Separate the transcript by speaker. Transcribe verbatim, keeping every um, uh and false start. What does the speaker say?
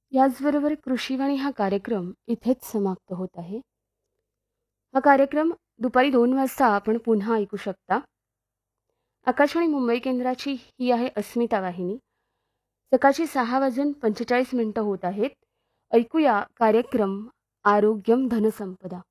Speaker 1: याचबरोबर कृषीवाणी हा कार्यक्रम इथेच समाप्त होत आहे. हा कार्यक्रम दुपारी दोन वाजता आपण पुन्हा ऐकू शकता. आकाशवाणी मुंबई केंद्राची ही आहे अस्मिता वाहिनी. सकाळची सहा वाजून पंचेचाळीस मिनिटं होत आहेत. ऐकूया कार्यक्रम आरोग्यम धनसंपदा.